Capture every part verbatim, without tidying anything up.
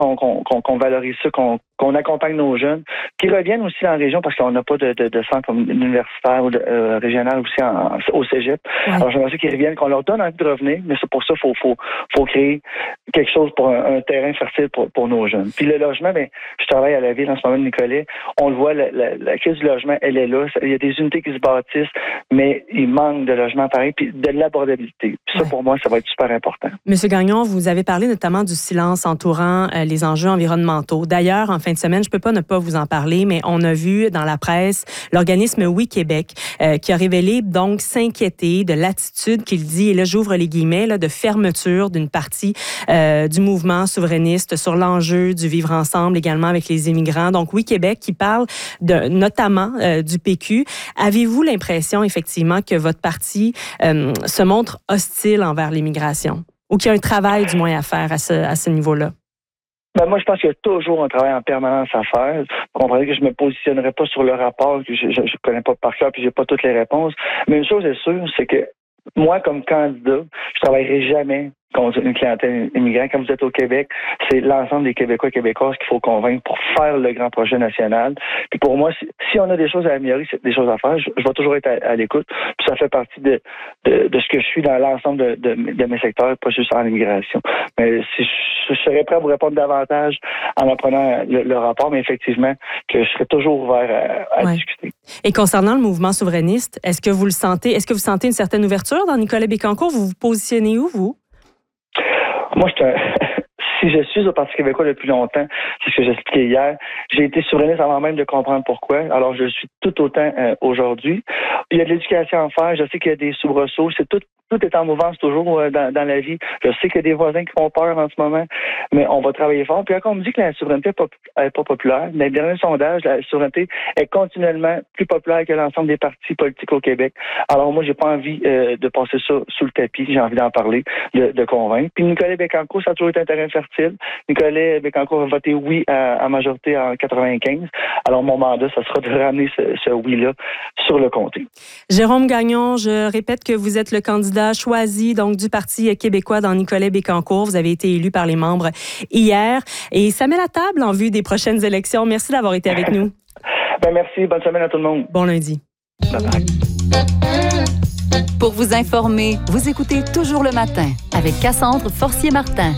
qu'on, qu'on, qu'on, qu'on valorise ça, qu'on, qu'on accompagne nos jeunes, qui reviennent aussi en région parce qu'on n'a pas de, de, de centre comme universitaire ou de, euh, régional aussi en, au cégep. Ouais. Alors j'aimerais ça qu'ils reviennent, qu'on leur donne envie de revenir, mais c'est pour ça qu'il faut, faut, faut créer quelque chose pour un, un terrain fertile pour, pour nos jeunes. Puis le logement, bien, je travaille à la ville en ce moment de Nicolet. On le voit, la, la, la crise du logement, elle est là. Il y a des unités qui se bâtissent, mais il manque de logement pareil, puis de l'abordabilité. Puis ça, ouais. pour moi, ça va être super important. Monsieur Gagnon, vous avez parlé notamment du silence entourant euh, les enjeux environnementaux. D'ailleurs, en fin de semaine, je peux pas ne pas vous en parler, mais on a vu dans la presse l'organisme Oui Québec euh, qui a révélé donc s'inquiéter de l'attitude qu'il dit, et là j'ouvre les guillemets, là, de fermeture d'une partie euh, du mouvement souverainiste sur l'enjeu du vivre ensemble également avec les immigrants. Donc Oui Québec qui parle de, notamment euh, du P Q. Avez-vous l'impression effectivement que votre parti euh, se montre hostile envers l'immigration ou qu'il y a un travail du moins à faire à ce, à ce niveau-là? Ben moi, je pense qu'il y a toujours un travail en permanence à faire. Vous comprenez que je me positionnerai pas sur le rapport, que je ne connais pas par cœur, puis j'ai pas toutes les réponses. Mais une chose est sûre, c'est que moi, comme candidat, je travaillerai jamais contre une clientèle immigrante. Comme vous êtes au Québec, c'est l'ensemble des Québécois et Québécoises qu'il faut convaincre pour faire le grand projet national. Puis pour moi, si, si on a des choses à améliorer, c'est des choses à faire, je, je vais toujours être à, à l'écoute. Puis ça fait partie de, de, de ce que je suis dans l'ensemble de, de, de mes secteurs, pas juste en immigration. Mais si je, je serais prêt à vous répondre davantage en apprenant le, le rapport, mais effectivement, que je serais toujours ouvert à, à ouais. discuter. Et concernant le mouvement souverainiste, est-ce que vous le sentez, est-ce que vous sentez une certaine ouverture dans Nicolet Bécancour? Vous vous positionnez où, vous? Moi, je te... si je suis au Parti québécois depuis longtemps, c'est ce que j'expliquais hier, j'ai été souverainiste avant même de comprendre pourquoi. Alors, je le suis tout autant euh, aujourd'hui. Il y a de l'éducation à faire. Je sais qu'il y a des soubresauts. C'est tout, tout est en mouvance toujours euh, dans, dans la vie. Je sais qu'il y a des voisins qui font peur en ce moment, mais on va travailler fort. Puis quand on me dit que la souveraineté n'est pas, pas populaire, dans les derniers sondages, la souveraineté est continuellement plus populaire que l'ensemble des partis politiques au Québec. Alors moi, j'ai pas envie euh, de passer ça sous le tapis. J'ai envie d'en parler, de, de convaincre. Puis Nicolet Bécancour, ça a toujours été un terrain fertile. Nicolet Bécancour a voté oui à, à majorité en quatre-vingt-quinze. Alors mon mandat, ça sera de ramener ce, ce oui-là sur le comté. Jérôme Gagnon, je répète que vous êtes le candidat choisi donc du Parti québécois dans Nicolet Bécancour. Vous avez été élu par les membres hier et ça met la table en vue des prochaines élections. Merci d'avoir été avec nous. Ben merci. Bonne semaine à tout le monde. Bon lundi. Bye bye. Pour vous informer, vous écoutez Toujours le matin avec Cassandre Forcier-Martin.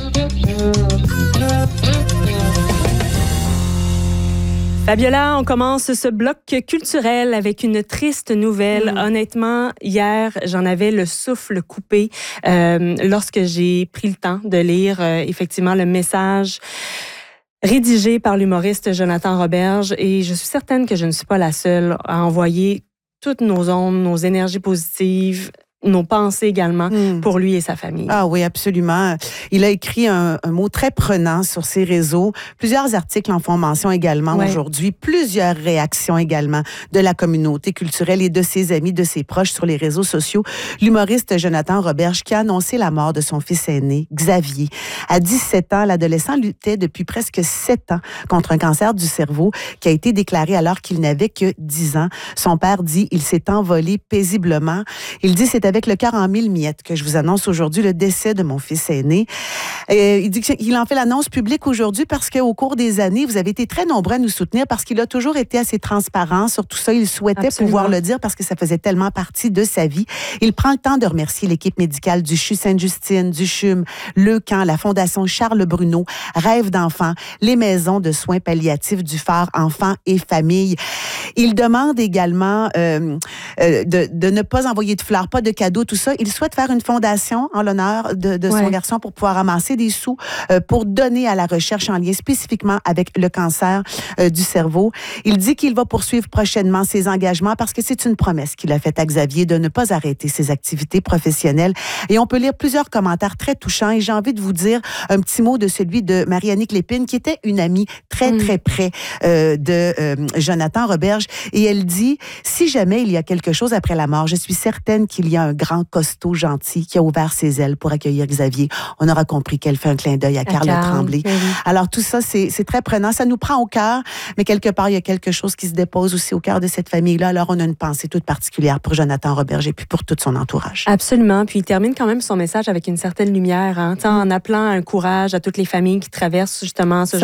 Fabiola, on commence ce bloc culturel avec une triste nouvelle. Mmh. Honnêtement, hier, j'en avais le souffle coupé euh, lorsque j'ai pris le temps de lire euh, effectivement le message rédigé par l'humoriste Jonathan Roberge. Et je suis certaine que je ne suis pas la seule à envoyer toutes nos ondes, nos énergies positives, nos pensées également mmh. pour lui et sa famille. Ah oui, absolument. Il a écrit un, un mot très prenant sur ses réseaux. Plusieurs articles en font mention également ouais. aujourd'hui. Plusieurs réactions également de la communauté culturelle et de ses amis, de ses proches sur les réseaux sociaux. L'humoriste Jonathan Roberge qui a annoncé la mort de son fils aîné, Xavier. À dix-sept ans, l'adolescent luttait depuis presque sept ans contre un cancer du cerveau qui a été déclaré alors qu'il n'avait que dix ans. Son père dit « Il s'est envolé paisiblement ». Il dit « C'est avec le cœur en mille miettes que je vous annonce aujourd'hui le décès de mon fils aîné. Et il dit qu'il en fait l'annonce publique aujourd'hui parce qu'au cours des années, vous avez été très nombreux à nous soutenir parce qu'il a toujours été assez transparent sur tout ça. Il souhaitait Absolument. pouvoir le dire parce que ça faisait tellement partie de sa vie. Il prend le temps de remercier l'équipe médicale du C H U Sainte-Justine, du C H U M, Le Camp, la Fondation Charles Bruno, Rêve d'enfants, les maisons de soins palliatifs du Phare Enfants et Familles. Il demande également euh, euh, de, de ne pas envoyer de fleurs, pas de cadeaux, tout ça. Il souhaite faire une fondation en l'honneur de, de ouais. son garçon pour pouvoir amasser des sous euh, pour donner à la recherche en lien spécifiquement avec le cancer euh, du cerveau. Il dit qu'il va poursuivre prochainement ses engagements parce que c'est une promesse qu'il a faite à Xavier de ne pas arrêter ses activités professionnelles. Et on peut lire plusieurs commentaires très touchants et j'ai envie de vous dire un petit mot de celui de Marie-Annick Lépine qui était une amie très, mmh. très près euh, de euh, Jonathan Roberge et elle dit « Si jamais il y a quelque chose après la mort, je suis certaine qu'il y a un un grand costaud gentil qui a ouvert ses ailes pour accueillir Xavier. On aura compris qu'elle fait un clin d'œil à, à Carl Tremblay. Oui. Alors, tout ça, c'est, c'est très prenant. Ça nous prend au cœur, mais quelque part, il y a quelque chose qui se dépose aussi au cœur de cette famille-là. Alors, on a une pensée toute particulière pour Jonathan Roberger puis pour tout son entourage. Absolument. Puis, il termine quand même son message avec une certaine lumière, hein, en appelant un courage à toutes les familles qui traversent justement ce